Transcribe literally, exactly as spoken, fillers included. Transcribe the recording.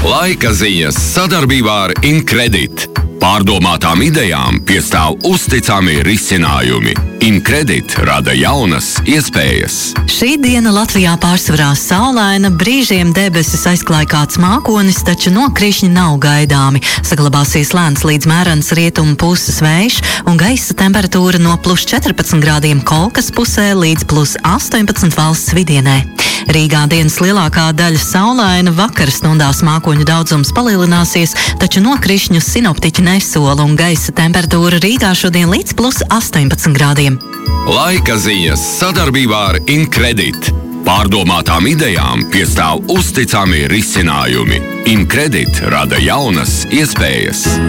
Laika ziņas sadarbībā ar Incredit. Pārdomātām idejām piestāv uzticami risinājumi. Incredit rada jaunas iespējas. Šī diena Latvijā pārsvarā saulaina, brīžiem debesis aizklāj kāds mākonis, taču nokrišņi nav gaidāmi. Saglabāsies lēns līdz mērens rietumu puses vējš un gaisa temperatūra no plus četrpadsmit grādiem Kolkas pusē līdz plus astoņpadsmit valsts vidienē. Rīgā dienas lielākā daļa saulaina, vakara stundās mākoņu daudzums palielināsies, taču nokrišņus sinoptiķi nesola un gaisa temperatūra Rīgā šodien līdz plus astoņpadsmit grādiem. Laika ziņas sadarbībā ar Incredit. Pārdomātām idejām piestāv uzticami risinājumi. Incredit rada jaunas iespējas.